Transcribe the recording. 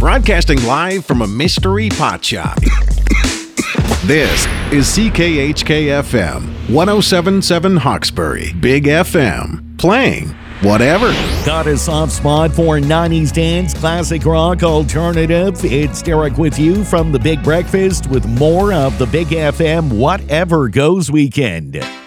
broadcasting live from a mystery pot shop. This is CKHK-FM, 107.7 Hawkesbury, Big FM, playing whatever. Got a soft spot for 90s dance, classic rock, alternative. It's Derek with you from the Big Breakfast with more of the Big FM Whatever Goes weekend.